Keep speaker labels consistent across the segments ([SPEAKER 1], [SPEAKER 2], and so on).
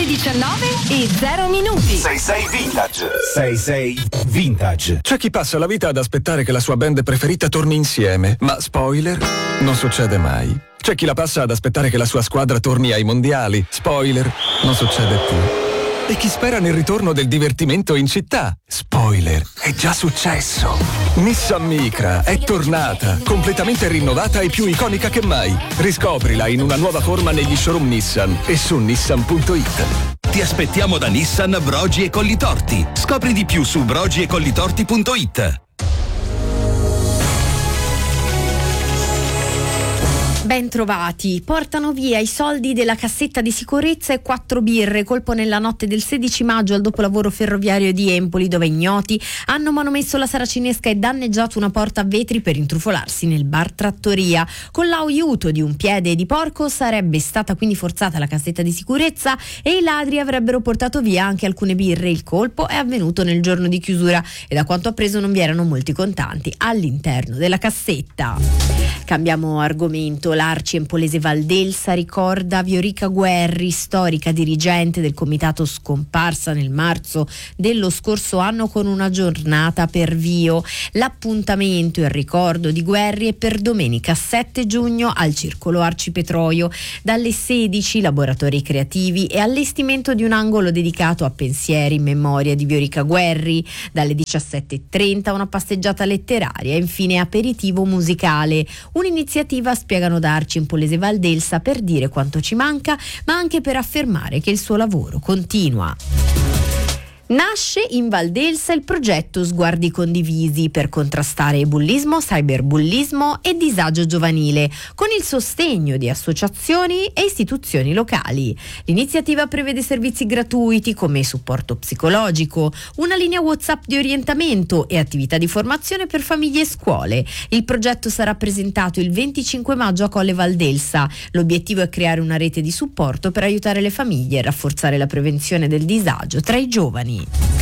[SPEAKER 1] 19:00.
[SPEAKER 2] 66 Vintage. 66 Vintage.
[SPEAKER 3] C'è chi passa la vita ad aspettare che la sua band preferita torni insieme, ma spoiler, non succede mai. C'è chi la passa ad aspettare che la sua squadra torni ai mondiali, spoiler, non succede più. E chi spera nel ritorno del divertimento in città, spoiler, è già successo. Nissan Micra è tornata, completamente rinnovata e più iconica che mai. Riscoprila in una nuova forma negli showroom Nissan e su nissan.it.
[SPEAKER 4] Ti aspettiamo da Nissan Brogi e Collitorti. Scopri di più su brogiecollitorti.it.
[SPEAKER 5] Ben trovati, portano via i soldi della cassetta di sicurezza e 4 birre, colpo nella notte del 16 maggio al dopolavoro ferroviario di Empoli, dove ignoti hanno manomesso la saracinesca e danneggiato una porta a vetri per intrufolarsi nel bar Trattoria. Con l'aiuto di un piede di porco sarebbe stata quindi forzata la cassetta di sicurezza e i ladri avrebbero portato via anche alcune birre. Il colpo è avvenuto nel giorno di chiusura e da quanto appreso non vi erano molti contanti all'interno della cassetta. Cambiamo argomento. L'Arci empolese Valdelsa ricorda Viorica Guerri, storica dirigente del comitato scomparsa nel marzo dello scorso anno, con una giornata per Vio. L'appuntamento e il ricordo di Guerri è per domenica 7 giugno al Circolo Arci Petroio. Dalle 16 laboratori creativi e allestimento di un angolo dedicato a pensieri in memoria di Viorica Guerri. Dalle 17:30 una passeggiata letteraria e infine aperitivo musicale. Un'iniziativa, spiegano da Arci empolese Valdelsa, per dire quanto ci manca, ma anche per affermare che il suo lavoro continua. Nasce in Valdelsa il progetto Sguardi Condivisi per contrastare bullismo, cyberbullismo e disagio giovanile, con il sostegno di associazioni e istituzioni locali. L'iniziativa prevede servizi gratuiti come supporto psicologico, una linea WhatsApp di orientamento e attività di formazione per famiglie e scuole. Il progetto sarà presentato il 25 maggio a Colle Valdelsa. L'obiettivo è creare una rete di supporto per aiutare le famiglie e rafforzare la prevenzione del disagio tra i giovani.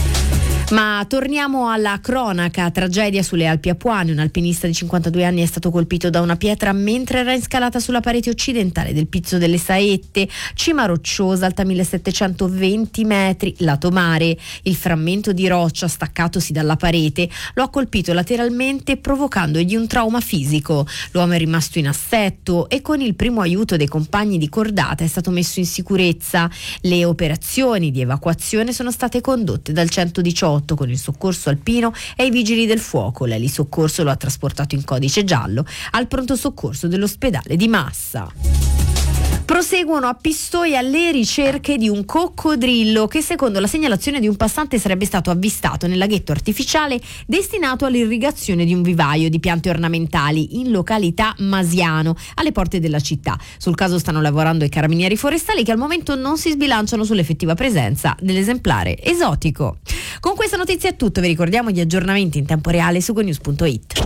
[SPEAKER 5] Ma torniamo alla cronaca. Tragedia sulle Alpi Apuane. Un alpinista di 52 anni è stato colpito da una pietra mentre era in scalata sulla parete occidentale del Pizzo delle Saette, cima rocciosa alta 1720 metri, lato mare. Il frammento di roccia staccatosi dalla parete lo ha colpito lateralmente, provocandogli un trauma fisico. L'uomo è rimasto in assetto e con il primo aiuto dei compagni di cordata è stato messo in sicurezza. Le operazioni di evacuazione sono state condotte dal 118 con il soccorso alpino e i vigili del fuoco. L'elisoccorso lo ha trasportato in codice giallo al pronto soccorso dell'ospedale di Massa. Proseguono a Pistoia le ricerche di un coccodrillo che, secondo la segnalazione di un passante, sarebbe stato avvistato nel laghetto artificiale destinato all'irrigazione di un vivaio di piante ornamentali in località Masiano, alle porte della città. Sul caso stanno lavorando i carabinieri forestali, che al momento non si sbilanciano sull'effettiva presenza dell'esemplare esotico. Con questa notizia è tutto, vi ricordiamo gli aggiornamenti in tempo reale su gonews.it.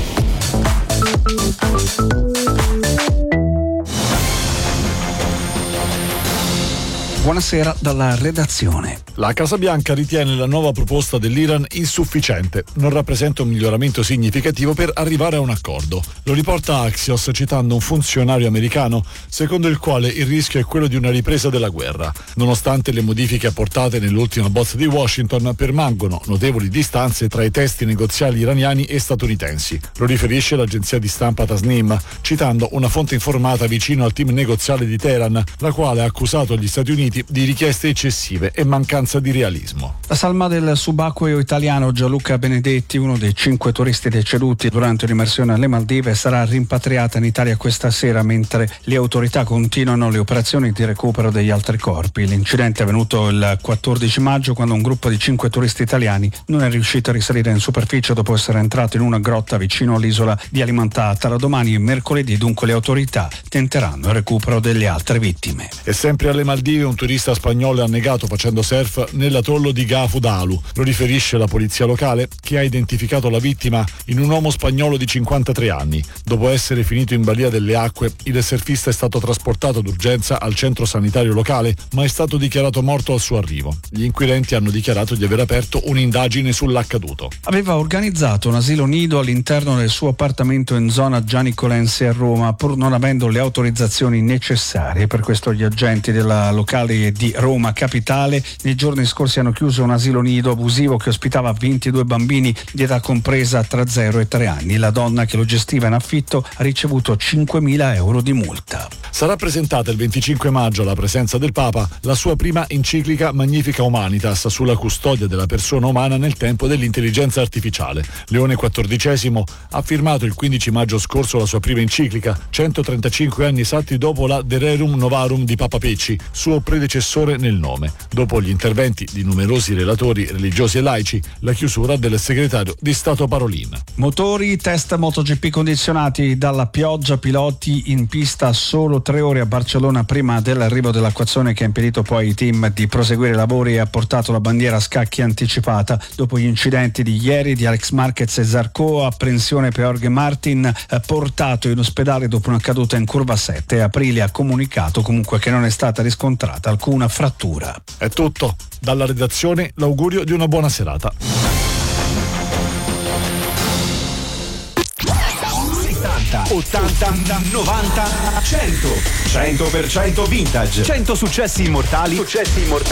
[SPEAKER 6] Buonasera dalla redazione.
[SPEAKER 7] La Casa Bianca ritiene la nuova proposta dell'Iran insufficiente, non rappresenta un miglioramento significativo per arrivare a un accordo. Lo riporta Axios citando un funzionario americano, secondo il quale il rischio è quello di una ripresa della guerra. Nonostante le modifiche apportate nell'ultima bozza di Washington, permangono notevoli distanze tra i testi negoziali iraniani e statunitensi. Lo riferisce l'agenzia di stampa Tasnim, citando una fonte informata vicino al team negoziale di Teheran, la quale ha accusato gli Stati Uniti di richieste eccessive e mancanza di realismo.
[SPEAKER 6] La salma del subacqueo italiano Gianluca Benedetti, uno dei 5 turisti deceduti durante un'immersione alle Maldive, sarà rimpatriata in Italia questa sera, mentre le autorità continuano le operazioni di recupero degli altri corpi. L'incidente è avvenuto il 14 maggio, quando un gruppo di 5 turisti italiani non è riuscito a risalire in superficie dopo essere entrato in una grotta vicino all'isola di Alimentata. Da domani, mercoledì, dunque, le autorità tenteranno il recupero delle altre vittime.
[SPEAKER 7] E sempre alle Maldive un turista spagnolo è annegato facendo surf nell'atollo di Gafu Dalu. Lo riferisce la polizia locale, che ha identificato la vittima in un uomo spagnolo di 53 anni. Dopo essere finito in balia delle acque, il surfista è stato trasportato d'urgenza al centro sanitario locale, ma è stato dichiarato morto al suo arrivo. Gli inquirenti hanno dichiarato di aver aperto un'indagine sull'accaduto.
[SPEAKER 6] Aveva organizzato un asilo nido all'interno del suo appartamento in zona Gianicolense a Roma, pur non avendo le autorizzazioni necessarie. Per questo gli agenti della locale tribunali di Roma Capitale. Nei giorni scorsi hanno chiuso un asilo nido abusivo che ospitava 22 bambini di età compresa tra 0 e 3 anni. La donna che lo gestiva in affitto ha ricevuto 5.000 euro di multa.
[SPEAKER 7] Sarà presentata il 25 maggio alla presenza del Papa la sua prima enciclica Magnifica Humanitas sulla custodia della persona umana nel tempo dell'intelligenza artificiale. Leone XIV ha firmato il 15 maggio scorso la sua prima enciclica, 135 anni esatti dopo la De Rerum Novarum di Papa Pecci, suo predecessore nel nome. Dopo gli interventi di numerosi relatori religiosi e laici, la chiusura del segretario di Stato Parolin.
[SPEAKER 6] Motori, test MotoGP condizionati dalla pioggia, piloti in pista solo 3 ore a Barcellona prima dell'arrivo dell'acquazzone che ha impedito poi ai team di proseguire i lavori e ha portato la bandiera a scacchi anticipata. Dopo gli incidenti di ieri di Alex Marquez e Zarco, apprensione per Jorge Martin, portato in ospedale dopo una caduta in curva 7. Aprilia ha comunicato comunque che non è stata riscontrata alcuna frattura.
[SPEAKER 7] È tutto. Dalla redazione l'augurio di una buona serata.
[SPEAKER 2] 80, 90, 100. 100% vintage. 100 successi immortali